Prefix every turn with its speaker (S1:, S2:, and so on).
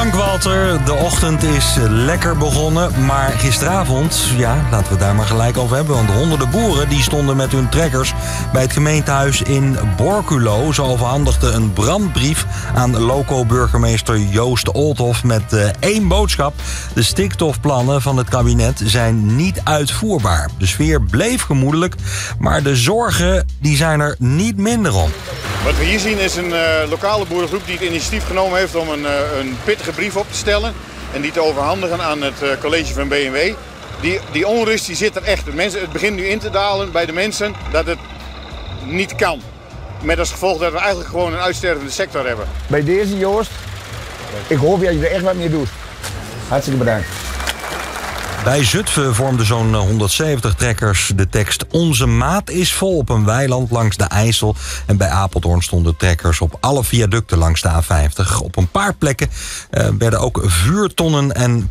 S1: Dank Walter. De ochtend is lekker begonnen. Maar gisteravond, laten we het daar maar gelijk over hebben. Want honderden boeren die stonden met hun trekkers bij het gemeentehuis in Borculo. Ze overhandigden een brandbrief aan loco-burgemeester Joost Oldhoff met één boodschap. De stikstofplannen van het kabinet zijn niet uitvoerbaar. De sfeer bleef gemoedelijk, maar de zorgen die zijn er niet minder om.
S2: Wat we hier zien is een lokale boerengroep die het initiatief genomen heeft om een pittige brief op te stellen en die te overhandigen aan het college van BMW. Die onrust die zit er echt. Het begint nu in te dalen bij de mensen dat het niet kan. Met als gevolg dat we eigenlijk gewoon een uitstervende sector hebben.
S3: Bij deze Joost, ik hoop dat je er echt wat mee doet. Hartstikke bedankt.
S1: Bij Zutphen vormden zo'n 170 trekkers de tekst "Onze maat is vol" op een weiland langs de IJssel. En bij Apeldoorn stonden trekkers op alle viaducten langs de A50. Op een paar plekken werden ook vuurtonnen en